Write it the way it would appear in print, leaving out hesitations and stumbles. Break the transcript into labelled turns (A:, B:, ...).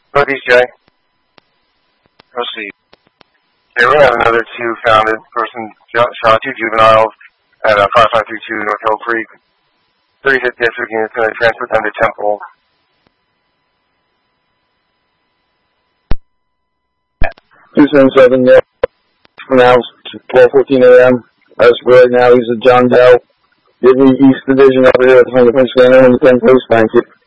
A: Northeast J. Proceed. Okay, we're going to have another two founded. Person shot two juveniles at 5532 North Hill Creek. 35th District unit's going to transport them to Temple.
B: 277, yeah. Pronounced 12:14 a.m. As for right now, he's at John Doe, Disney East Division over here at the Hunter Scanner on the 10 Coast. Thank you.